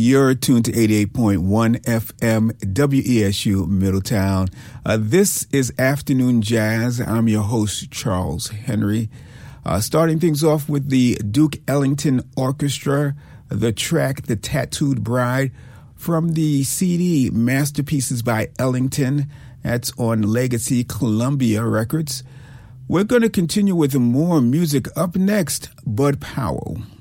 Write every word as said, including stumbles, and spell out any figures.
You're tuned to eighty-eight point one F M W E S U Middletown. Uh, this is Afternoon Jazz. I'm your host, Charles Henry. Uh, starting things off with the Duke Ellington Orchestra, the track The Tattooed Bride from the C D Masterpieces by Ellington. That's on Legacy Columbia Records. We're going to continue with more music. Up next, Bud Powell.